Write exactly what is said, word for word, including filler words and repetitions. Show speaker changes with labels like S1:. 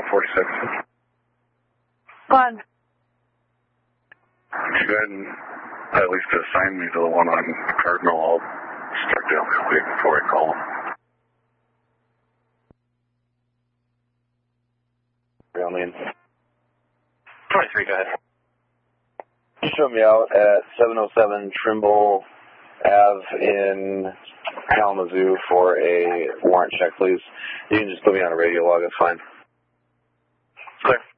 S1: forty-six.
S2: Fun.
S1: Go ahead and at least assign me to the one on Cardinal. I'll start down quick before I call him.
S3: twenty-three, go ahead.
S4: Show me out at seven oh seven Trimble Ave in Kalamazoo for a warrant check, please. You can just put me on a radio log, that's fine.
S3: Clear.